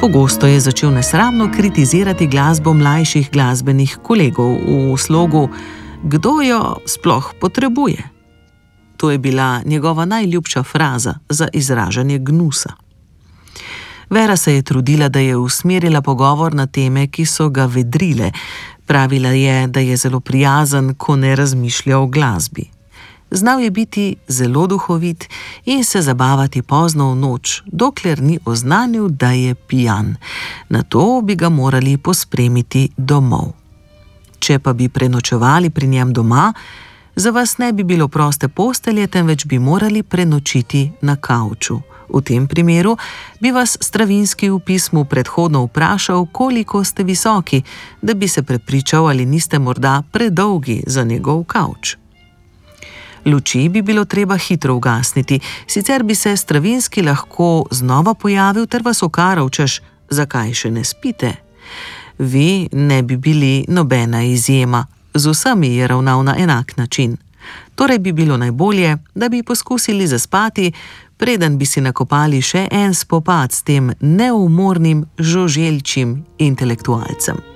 Pogosto je začel nesramno kritizirati glasbo mlajših glasbenih kolegov v slogu "Kdo jo sploh potrebuje?". To je bila njegova najljubša fraza za izražanje gnusa. Vera se je trudila, da je usmerila pogovor na teme, ki so ga vedrile. Pravila je, da je zelo prijazen, ko ne razmišlja o glasbi. Znal je biti zelo duhovit in se zabavati pozno v noč, dokler ni oznanil, da je pijan. Nato bi ga morali pospremiti domov. Če pa bi prenočevali pri njem doma, za vas ne bi bilo proste postelje, temveč bi morali prenočiti na kavču. V tem primeru bi vas Stravinski v pismu predhodno vprašal, koliko ste visoki, da bi se prepričal, ali niste morda predolgi za njegov kavč. Luči bi bilo treba hitro ugasniti, sicer bi se Stravinski lahko znova pojavil ter vas okaral, češ, zakaj še ne spite. Vi ne bi bili nobena izjema, z vsemi je ravnal na enak način. Torej bi bilo najbolje, da bi poskusili zaspati, preden bi si nakopali še en spopad s tem neumornim, žuželčjim intelektualcem.